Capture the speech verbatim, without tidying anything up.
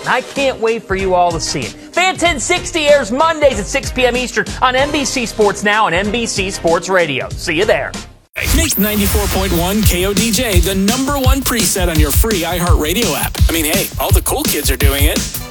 I can't wait for you all to see it. Fan ten sixty airs Mondays at six p.m. Eastern on N B C Sports Now and N B C Sports Radio. See you there. Make ninety-four point one K O D J the number one preset on your free iHeartRadio app. I mean, hey, all the cool kids are doing it.